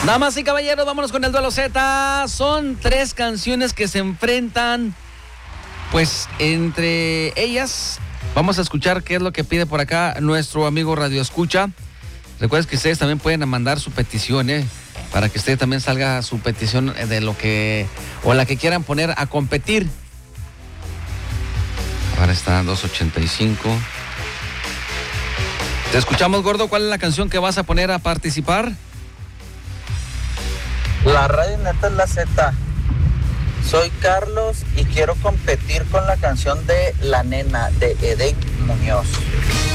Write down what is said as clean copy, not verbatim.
Damas y caballeros, vámonos con el duelo Z. Son 3 canciones que se enfrentan, pues entre ellas vamos a escuchar qué es lo que pide por acá nuestro amigo Radio Escucha. Recuerden que ustedes también pueden mandar su petición, para que usted también salga su petición de lo que o la que quieran poner a competir. Ahora está 285. Te escuchamos, gordo. ¿Cuál es la canción que vas a poner a participar? La radio neta es la Z. Soy Carlos y quiero competir con la canción de La Nena de Edith Muñoz.